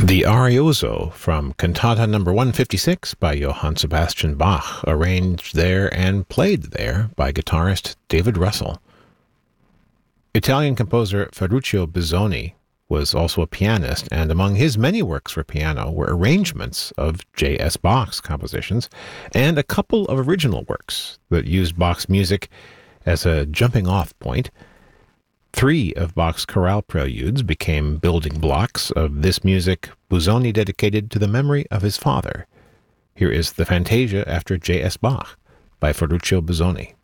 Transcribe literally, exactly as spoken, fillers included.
The Arioso from Cantata number one fifty-six by Johann Sebastian Bach, arranged there and played there by guitarist David Russell. Italian composer Ferruccio Busoni was also a pianist, and among his many works for piano were arrangements of J S. Bach's compositions and a couple of original works that used Bach's music as a jumping-off point. Three of Bach's chorale preludes became building blocks of this music Busoni dedicated to the memory of his father. Here is the Fantasia after J S. Bach by Ferruccio Busoni.